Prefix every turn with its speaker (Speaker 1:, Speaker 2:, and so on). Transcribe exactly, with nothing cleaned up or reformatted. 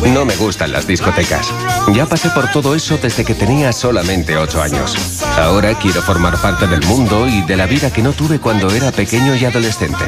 Speaker 1: No me gustan las discotecas. Ya pasé por todo eso desde que tenía solamente ocho años. Ahora quiero formar parte del mundo y de la vida que no tuve cuando era pequeño y adolescente.